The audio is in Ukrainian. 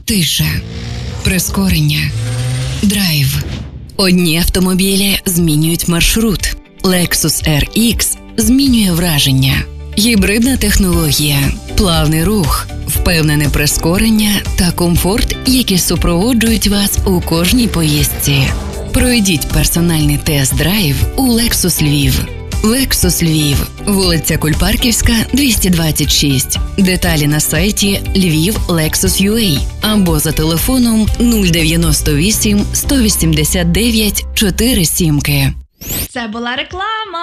тиша, прискорення, драйв. Одні автомобілі змінюють маршрут. Lexus RX змінює враження. Гібридна технологія, плавний рух, впевнене прискорення та комфорт, які супроводжують вас у кожній поїздці. Пройдіть персональний тест-драйв у Lexus Львів. Lexus Львів, вулиця Кульпарківська, 226. Деталі на сайті lviv.lexus.ua або за телефоном 098 189 47. Це була реклама.